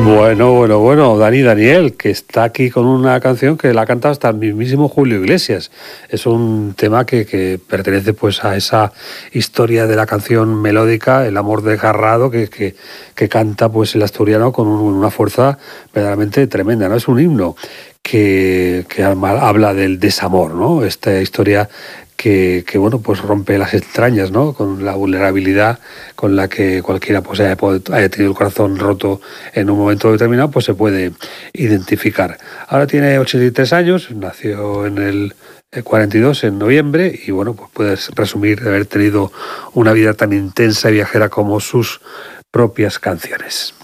Bueno, Daniel, que está aquí con una canción que la ha cantado hasta el mismísimo Julio Iglesias. Es un tema que pertenece pues a esa historia de la canción melódica, el amor desgarrado que canta pues el asturiano con una fuerza verdaderamente tremenda, ¿no? Es un himno que habla del desamor, ¿no? Esta historia que bueno, pues rompe las entrañas, ¿no? Con la vulnerabilidad con la que cualquiera pues haya tenido el corazón roto en un momento determinado, pues se puede identificar. Ahora tiene 83 años, nació en el 42 en noviembre, y bueno, pues puedes presumir de haber tenido una vida tan intensa y viajera como sus propias canciones.